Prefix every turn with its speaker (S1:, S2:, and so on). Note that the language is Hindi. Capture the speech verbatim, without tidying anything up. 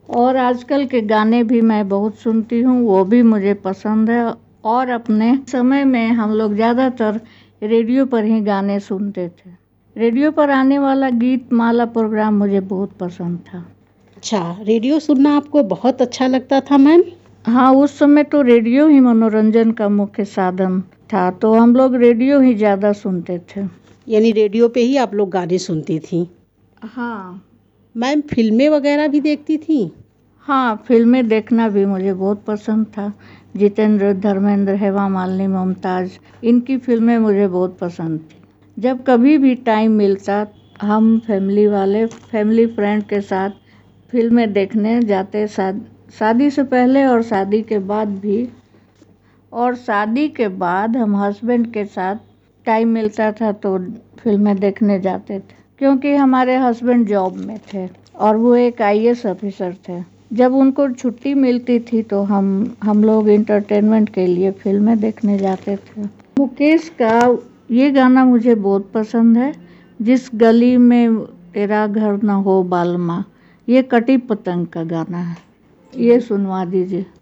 S1: और आजकल के गाने भी मैं बहुत सुनती हूँ, वो भी मुझे पसंद है। और अपने समय में हम लोग ज़्यादातर रेडियो पर ही गाने सुनते थे। रेडियो पर आने वाला गीत माला प्रोग्राम मुझे बहुत पसंद था।
S2: अच्छा, रेडियो सुनना आपको बहुत अच्छा लगता था मैम?
S1: हाँ, उस समय तो रेडियो ही मनोरंजन का मुख्य साधन था, तो हम लोग रेडियो ही ज़्यादा सुनते थे।
S2: यानी रेडियो पे ही आप लोग गाने सुनती थी?
S1: हाँ
S2: मैम, फिल्में वगैरह भी देखती थी?
S1: हाँ, फिल्में देखना भी मुझे बहुत पसंद था। जितेंद्र, धर्मेंद्र, हेमा मालिनी, मुमताज़, इनकी फिल्में मुझे बहुत पसंद थी। जब कभी भी टाइम मिलता हम फैमिली वाले फैमिली फ्रेंड के साथ फिल्में देखने जाते, शाद, शादी से पहले और शादी के बाद भी। और शादी के बाद हम हस्बैंड के साथ टाइम मिलता था तो फिल्में देखने जाते थे, क्योंकि हमारे हस्बैंड जॉब में थे और वो एक आई ए एस ऑफिसर थे। जब उनको छुट्टी मिलती थी तो हम हम लोग इंटरटेनमेंट के लिए फिल्में देखने जाते थे। मुकेश का ये गाना मुझे बहुत पसंद है, जिस गली में तेरा घर न हो बालमा, ये कटी पतंग का गाना है, ये सुनवा दीजिए।